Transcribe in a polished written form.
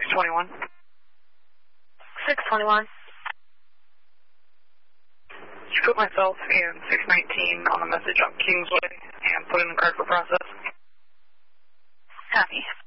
621. 621. You put myself in 619 on a message on Kingsway and put in the card for process. Copy.